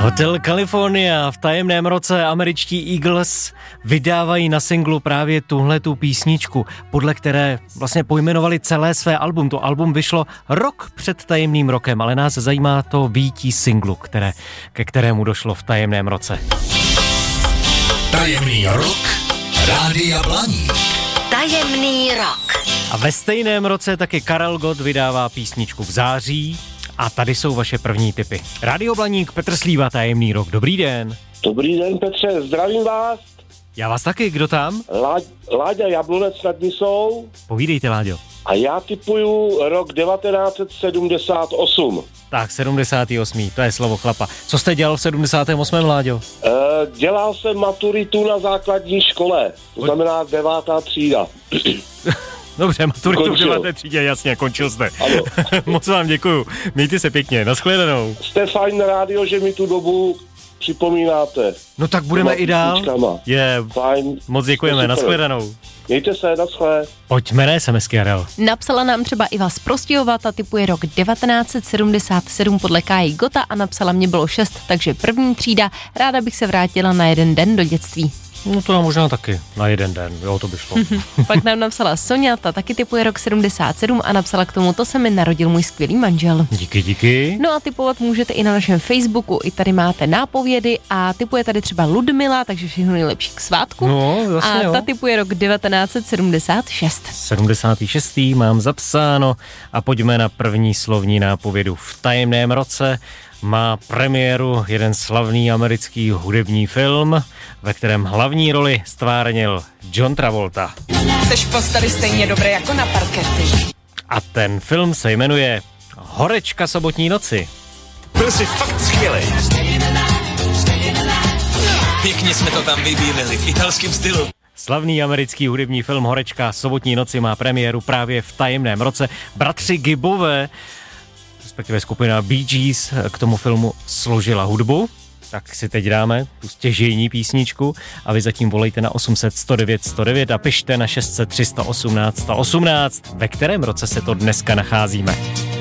Hotel California. V tajemném roce američtí Eagles vydávají na singlu právě tuhletu písničku, podle které vlastně pojmenovali celé své album. To album vyšlo rok před tajemným rokem, ale nás zajímá to vyjití singlu, ke kterému došlo v tajemném roce. Tajemný rok Rádia Blaník. Tajemný rok. A ve stejném roce taky Karel Gott vydává písničku v září. A tady jsou vaše první tipy. Rádio Blaník, Petr Slíva, tajemný rok. Dobrý den. Dobrý den, Petře, zdravím vás. Já vás taky, kdo tam? Láďa Jablonec nad Nisou. Povídejte, Láďo. A já tipuju rok 1978. Tak, 78. To je slovo chlapa. Co jste dělal v 78. Láďo? Dělal jsem maturitu na základní škole. To znamená 9. třída. Dobře, maturitu v 9. třídě, jasně, končil jste. Ano. Moc vám děkuju. Mějte se pěkně, nashledanou. Jste fajn rádio, že mi tu dobu připomínáte. No tak budeme i dál. Fajn. Moc děkujeme, nashledanou. Mějte se, naschle. Pojďme na SMSky, Jarel. Napsala nám třeba Iva z Prostějova, ta tipuje rok 1977 podle Káji Gota a napsala mě bylo 6, takže první třída. Ráda bych se vrátila na jeden den do dětství. No to nám možná taky na jeden den, jo, to by šlo. Pak nám napsala Sonja, ta taky tipuje rok 77 a napsala k tomu, to se mi narodil můj skvělý manžel. Díky. No a tipovat můžete i na našem Facebooku, i tady máte nápovědy a tipuje tady třeba Ludmila, takže všechno nejlepší k svátku. No, jasně, a ta tipuje rok 1976. 76. mám zapsáno a pojďme na první slovní nápovědu. V tajemném roce má premiéru jeden slavný americký hudební film, ve kterém hlavní roli stvárnil John Travolta. Seš postary stejně dobré jako na parkety. A ten film se jmenuje Horečka sobotní noci. Byl jsi fakt skvělej. Pěkně jsme to tam vybílili v italském stylu. Slavný americký hudební film Horečka sobotní noci má premiéru právě v tajemném roce. Bratři Gibbové, respektive skupina Bee Gees, k tomu filmu složila hudbu. Tak si teď dáme tu stěžejní písničku a vy zatím volejte na 800 109 109 a pište na 600 318 118, ve kterém roce se to dneska nacházíme.